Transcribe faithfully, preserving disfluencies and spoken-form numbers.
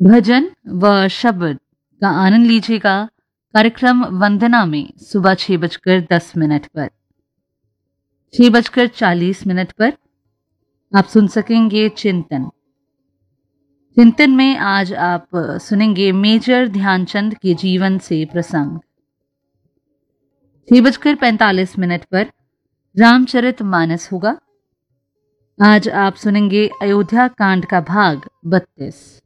भजन व शब्द का आनंद लीजिएगा कार्यक्रम वंदना में सुबह छह बजकर दस मिनट पर। छह बजकर चालीस मिनट पर आप सुन सकेंगे चिंतन। चिंतन में आज आप सुनेंगे मेजर ध्यानचंद के जीवन से प्रसंग। छह बजकर पैंतालीस मिनट पर रामचरित मानस होगा। आज आप सुनेंगे अयोध्या कांड का भाग बत्तीस।